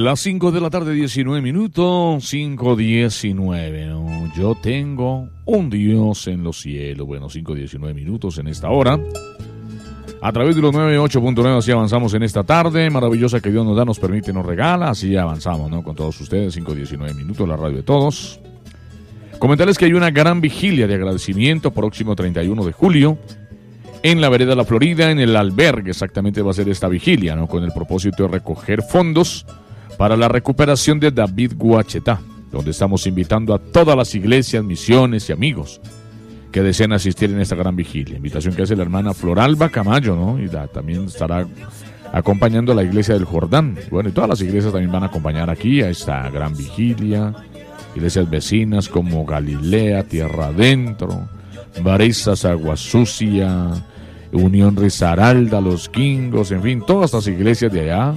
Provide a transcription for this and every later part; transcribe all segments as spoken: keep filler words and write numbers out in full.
Las cinco de la tarde, diecinueve minutos, cinco diecinueve, ¿no? Yo tengo un Dios en los cielos. Bueno, cinco diecinueve minutos en esta hora. A través de los noventa y ocho punto nueve así avanzamos en esta tarde maravillosa que Dios nos da, nos permite, nos regala. Así avanzamos, ¿no? Con todos ustedes, cinco diecinueve minutos, la radio de todos. Comentarles que hay una gran vigilia de agradecimiento próximo treinta y uno de julio en la vereda La Florida, en el albergue. Exactamente va a ser esta vigilia, ¿no? Con el propósito de recoger fondos para la recuperación de David Guachetá, donde estamos invitando a todas las iglesias, misiones y amigos que deseen asistir en esta gran vigilia. Invitación que hace la hermana Floralba Camayo, ¿no? Y la, también estará acompañando a la iglesia del Jordán. Bueno, y todas las iglesias también van a acompañar aquí a esta gran vigilia. Iglesias vecinas como Galilea, Tierra Adentro, Barizas, Agua Sucia, Unión Risaralda, Los Quingos, en fin, todas estas iglesias de allá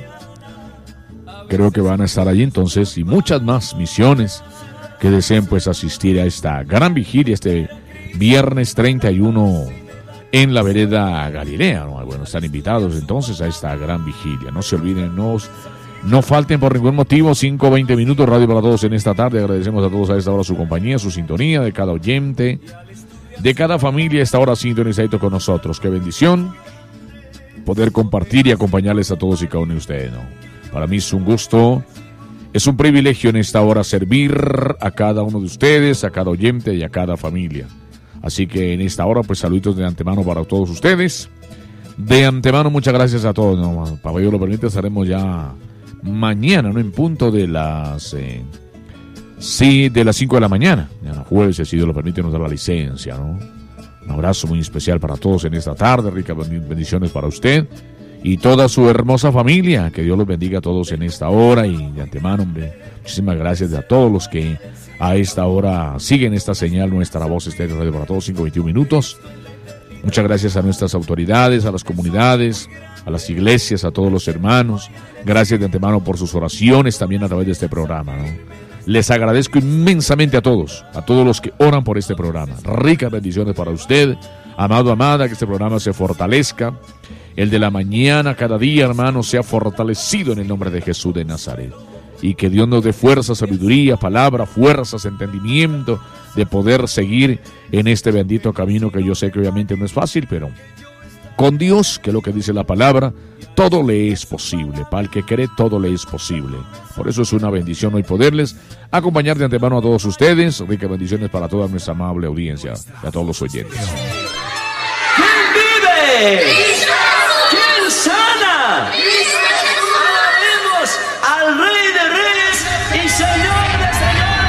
creo que van a estar allí entonces, y muchas más misiones que deseen pues asistir a esta gran vigilia este viernes treinta y uno en la vereda Galilea, ¿no? Bueno, están invitados entonces a esta gran vigilia. No se olviden, no, no falten por ningún motivo. Cinco, veinte minutos, radio para todos en esta tarde. Agradecemos a todos a esta hora su compañía, su sintonía, de cada oyente, de cada familia, esta hora sintonizadito con nosotros. Qué bendición poder compartir y acompañarles a todos y cada uno de ustedes, ¿no? Para mí es un gusto, es un privilegio en esta hora servir a cada uno de ustedes, a cada oyente y a cada familia. Así que en esta hora, pues saluditos de antemano para todos ustedes. De antemano, muchas gracias a todos, ¿no? Papá Dios lo permite, estaremos ya mañana, ¿no? En punto de las eh, sí, de las cinco de la mañana. Ya jueves, si Dios lo permite, nos da la licencia, ¿no? Un abrazo muy especial para todos en esta tarde, ricas bendiciones para usted y toda su hermosa familia. Que Dios los bendiga a todos en esta hora. Y de antemano, hombre, muchísimas gracias a todos los que a esta hora siguen esta señal, nuestra voz estéreo radio para todos, cinco veintiuno minutos. Muchas gracias a nuestras autoridades, a las comunidades, a las iglesias, a todos los hermanos. Gracias de antemano por sus oraciones también a través de este programa, ¿no? Les agradezco inmensamente a todos, a todos los que oran por este programa. Ricas bendiciones para usted, amado, amada, que este programa se fortalezca. El de la mañana, cada día, hermano, sea fortalecido en el nombre de Jesús de Nazaret. Y que Dios nos dé fuerza, sabiduría, palabra, fuerzas, entendimiento, de poder seguir en este bendito camino que yo sé que obviamente no es fácil, pero con Dios, que es lo que dice la palabra, todo le es posible. Para el que cree, todo le es posible. Por eso es una bendición hoy poderles acompañar de antemano a todos ustedes. Ricas bendiciones para toda nuestra amable audiencia y a todos los oyentes. ¿Quién vive?